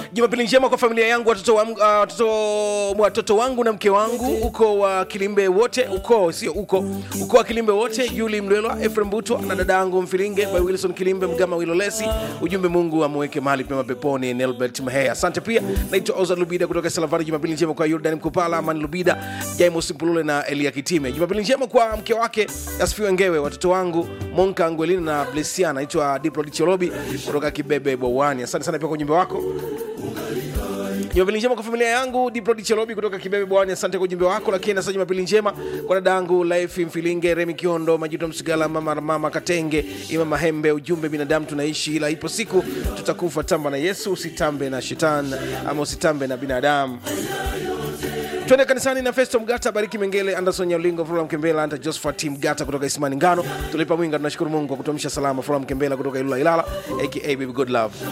Jumapili njema kwa familia yangu, watoto wangu na mke wangu, uko wa Kilimbe wote, uko wa Kilimbe wote, Yuli Mlelwa, Efrem Buto na dada yangu Mfiringe, by Wilson Kilimbe, Mgama Wilolesi. Ujumbe, Mungu amweke mahali pema peponi Nelbert Mahea. Asante pia. Naitwa Oza Lubida kutoka Salavari. Jumapili njema kwa Jordan Mkupala, Amani Lubida, Jaimo Simpulule na Elia Kitime. Jumapili njema kwa mke wake Asifiwe Ngewe, watoto wangu Monka Angwelina na Blesiana. Naitwa Diplo Dicholobi kutoka Kibebe Bwawani. Asante sana pia kwa ujumbe wako. Jumapili njema kwa familia yangu Diplo Dicholobi kutoka Kibebe Bwawani. Asante kwa ujumbe wako. Lakini sasa jumapili njema kwa dadangu Life Mfilinge, Remi Kiondo, Majuto Msigala, mama Katenge, Imama Hembe. Ujumbe, binadamu tunaishi ila ipo siku tutakufa. Tamba na Yesu, usitambe na shetani ama usitambe na binadamu. Twende kanisani na Festo Mgata, Bariki Mengele, Anderson Nyalingo, Flora Mkembela, Anta Josephat Mgata kutoka Isimani Ngano. Tulipa Mwinga, tunashukuru Mungu kwa kutumisha salama. Flora Mkembela kutoka Ilula Ilala, aka Baby God Love.